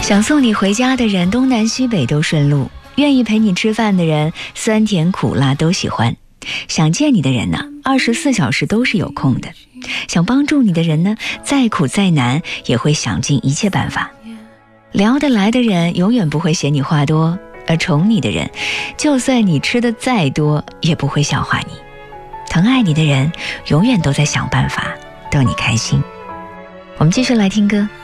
想送你回家的人东南西北都顺路，愿意陪你吃饭的人酸甜苦辣都喜欢，想见你的人呢24小时都是有空的，想帮助你的人呢再苦再难也会想尽一切办法。聊得来的人永远不会嫌你话多，而宠你的人就算你吃的再多也不会笑话你。疼爱你的人永远都在想办法逗你开心。我们继续来听歌。